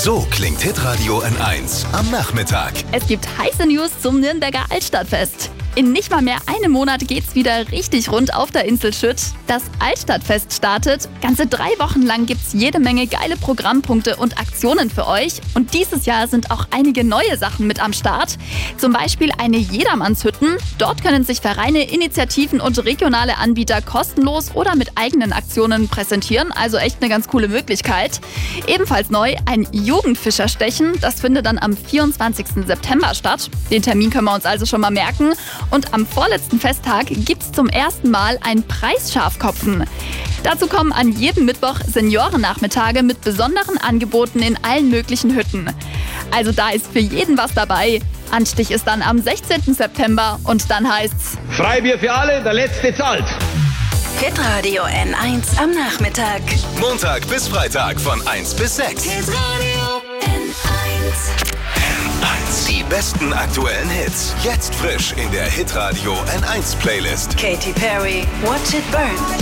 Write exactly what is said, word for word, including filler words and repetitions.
So klingt Hitradio N eins am Nachmittag. Es gibt heiße News zum Nürnberger Altstadtfest. In nicht mal mehr einem Monat geht's wieder richtig rund auf der Insel Schütt. Das Altstadtfest startet. Ganze drei Wochen lang gibt's jede Menge geile Programmpunkte und Aktionen für euch. Und dieses Jahr sind auch einige neue Sachen mit am Start. Zum Beispiel eine Jedermannshütten. Dort können sich Vereine, Initiativen und regionale Anbieter kostenlos oder mit eigenen Aktionen präsentieren. Also echt eine ganz coole Möglichkeit. Ebenfalls neu ein Jugendfischerstechen. Das findet dann am vierundzwanzigsten September statt. Den Termin können wir uns also schon mal merken. Und am vorletzten Festtag gibt's zum ersten Mal ein Preisschafkopfen. Dazu kommen an jedem Mittwoch Seniorennachmittage mit besonderen Angeboten in allen möglichen Hütten. Also da ist für jeden was dabei. Anstich ist dann am sechzehnten September und dann heißt's Freibier für alle, der Letzte zahlt. Hitradio N eins am Nachmittag. Montag bis Freitag von eins bis sechs. Hitradio N eins. N eins. Die besten aktuellen Hits. Jetzt frisch in der Hitradio N eins Playlist. Katy Perry, Watch It Burn.